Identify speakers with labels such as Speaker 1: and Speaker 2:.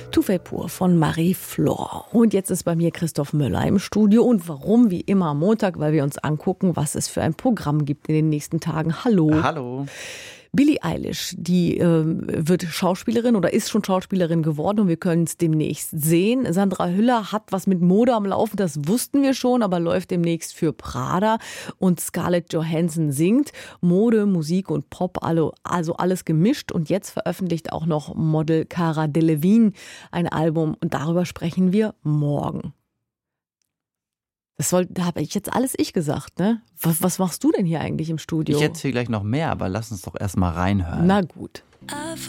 Speaker 1: Tout fait pour von Marie Flor. Und jetzt ist bei mir Christoph Möller im Studio. Und warum? Wie immer am Montag, weil wir uns angucken, was es für ein Programm gibt in den nächsten Tagen. Hallo.
Speaker 2: Hallo.
Speaker 1: Billie Eilish, die wird Schauspielerin oder ist schon Schauspielerin geworden und wir können es demnächst sehen. Sandra Hüller hat was mit Mode am Laufen, das wussten wir schon, aber läuft demnächst für Prada. Und Scarlett Johansson singt Mode, Musik und Pop, also alles gemischt. Und jetzt veröffentlicht auch noch Model Cara Delevingne ein Album und darüber sprechen wir morgen. Da habe ich jetzt alles gesagt, ne? Was machst du denn hier eigentlich im Studio?
Speaker 2: Ich erzähle gleich noch mehr, aber lass uns doch erst mal reinhören.
Speaker 1: Na gut.